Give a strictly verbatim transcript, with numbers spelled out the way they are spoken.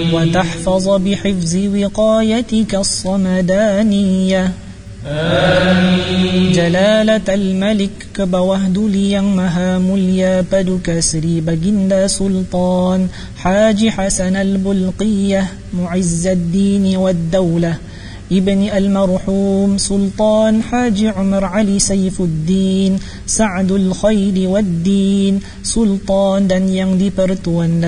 وتحفظ بحفظ وقايتك الصمدانية. جلالة الملك كبوهد ليang maha mulya paduka Sri Baginda Sultan Haji Hasan al-Bulqiyah Mu'izzaddin wad-Dawlah ibni al-marhum Sultan Haji Umar Ali Saifuddin Sa'dul Khairi wad-Din Sultan dan yang dipertuan